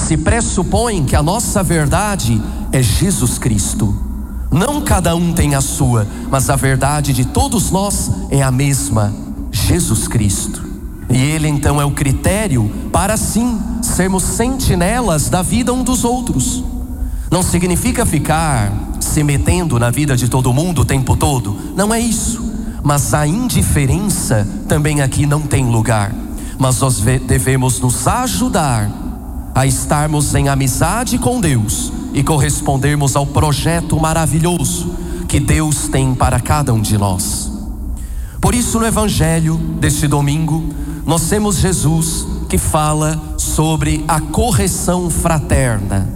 se pressupõe que a nossa verdade é Jesus Cristo. Não cada um tem a sua, mas a verdade de todos nós é a mesma, Jesus Cristo. E Ele então é o critério para sim sermos sentinelas da vida um dos outros. Não significa ficar se metendo na vida de todo mundo o tempo todo, não é isso. Mas a indiferença também aqui não tem lugar. Mas nós devemos nos ajudar a estarmos em amizade com Deus e correspondermos ao projeto maravilhoso que Deus tem para cada um de nós. Por isso, no Evangelho deste domingo, nós temos Jesus que fala sobre a correção fraterna.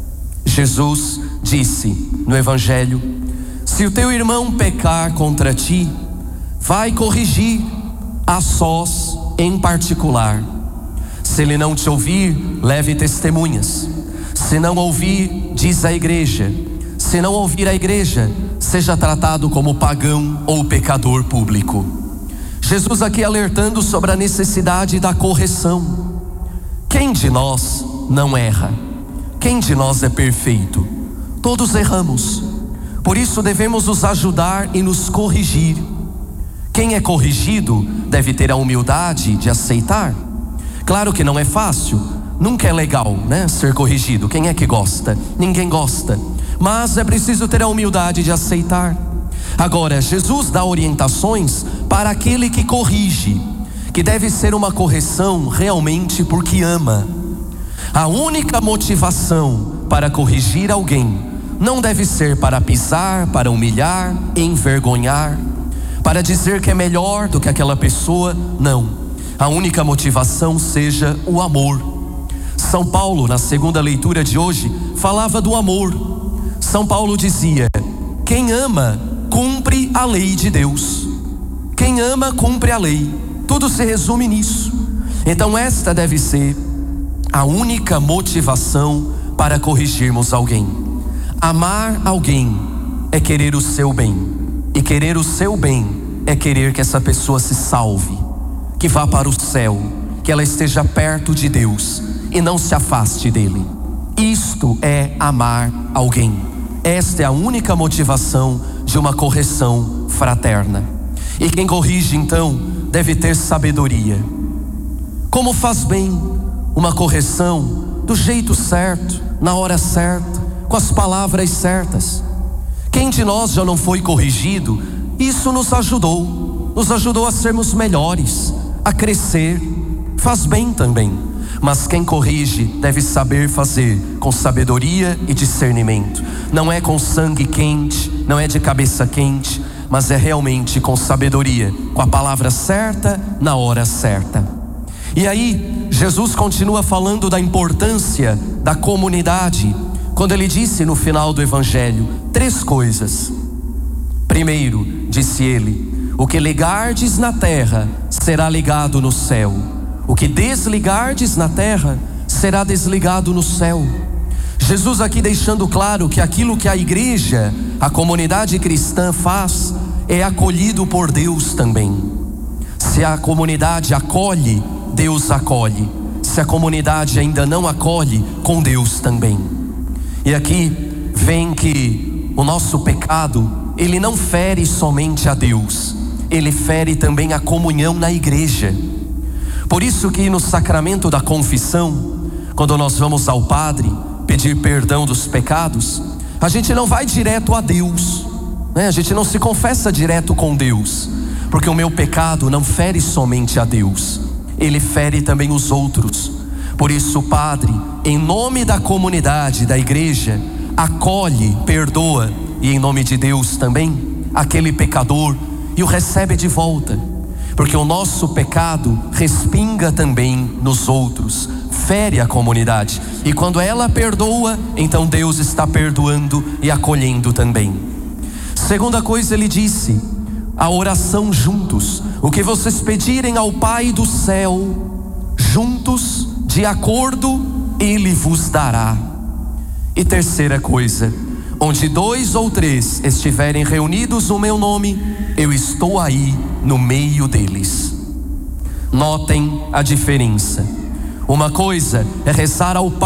Jesus disse no Evangelho: se o teu irmão pecar contra ti, vai corrigir a sós em particular. Se ele não te ouvir, leve testemunhas. Se não ouvir, diz à igreja. Se não ouvir a igreja, seja tratado como pagão ou pecador público. Jesus aqui alertando sobre a necessidade da correção. Quem de nós não erra? Quem de nós é perfeito? Todos erramos. Por isso devemos nos ajudar e nos corrigir. Quem é corrigido deve ter a humildade de aceitar. Claro que não é fácil, nunca é legal, né, ser corrigido. Quem é que gosta? Ninguém gosta. Mas é preciso ter a humildade de aceitar. Agora, Jesus dá orientações para aquele que corrige, que deve ser uma correção realmente porque ama. A única motivação para corrigir alguém não deve ser para pisar, para humilhar, envergonhar, para dizer que é melhor do que aquela pessoa, não. A única motivação seja o amor. São Paulo, na segunda leitura de hoje, falava do amor. São Paulo dizia: quem ama, cumpre a lei de Deus. Quem ama, cumpre a lei. Tudo se resume nisso. Então esta deve ser a única motivação para corrigirmos alguém. Amar alguém é querer o seu bem. E querer o seu bem é querer que essa pessoa se salve, que vá para o céu, que ela esteja perto de Deus e não se afaste dele. Isto é amar alguém. Esta é a única motivação de uma correção fraterna. E quem corrige então deve ter sabedoria. Como faz bem uma correção do jeito certo, na hora certa, com as palavras certas. Quem de nós já não foi corrigido? Isso nos ajudou a sermos melhores, a crescer. Faz bem também. Mas quem corrige deve saber fazer com sabedoria e discernimento. Não é com sangue quente, não é de cabeça quente, mas é realmente com sabedoria, com a palavra certa, na hora certa. E aí, Jesus continua falando da importância da comunidade, quando ele disse no final do Evangelho 3 coisas. Primeiro, disse ele: o que ligardes na terra será ligado no céu. O que desligardes na terra será desligado no céu. Jesus aqui deixando claro que aquilo que a igreja, a comunidade cristã faz, é acolhido por Deus também. Se a comunidade acolhe, Deus acolhe. Se a comunidade ainda não acolhe, com Deus também. E aqui vem que o nosso pecado, ele não fere somente a Deus, ele fere também a comunhão na igreja. Por isso que no sacramento da confissão, quando nós vamos ao padre pedir perdão dos pecados, a gente não vai direto a Deus, né? A gente não se confessa direto com Deus, porque o meu pecado não fere somente a Deus, ele fere também os outros. Por isso o padre, em nome da comunidade, da igreja, acolhe, perdoa, e em nome de Deus também, aquele pecador, e o recebe de volta. Porque o nosso pecado respinga também nos outros, fere a comunidade. E quando ela perdoa, então Deus está perdoando e acolhendo também. Segunda coisa, ele disse: a oração juntos. O que vocês pedirem ao Pai do céu, juntos, de acordo, Ele vos dará. E terceira coisa: onde 2 ou 3 estiverem reunidos no meu nome, eu estou aí no meio deles. Notem a diferença. Uma coisa é rezar ao Pai